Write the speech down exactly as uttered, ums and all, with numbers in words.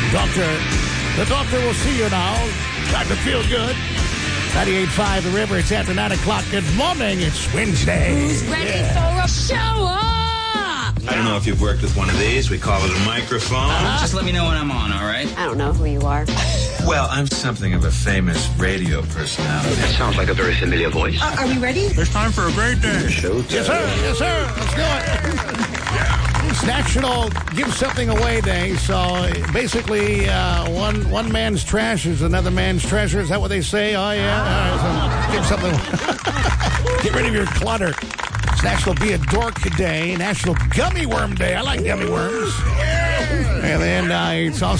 Doctor, the doctor will see you now. Time to feel good. ninety-eight point five The River. It's after nine o'clock. Good morning. It's Wednesday. Who's ready yeah. for a show up? I don't know if you've worked with one of these. We call it a microphone. Uh-huh. Just let me know when I'm on, all right? I don't know who you are. Well, I'm something of a famous radio personality. That sounds like a very familiar voice. Uh, are we ready? It's time for a great day. Show Yes, sir. Yes, sir. Let's do it. It's National Give Something Away Day. So basically, uh, one one man's trash is another man's treasure. Is that what they say? Oh, yeah. All right, so give something. Get rid of your clutter. It's National Be a Dork Day. National Gummy Worm Day. I like gummy worms. And then uh, it's also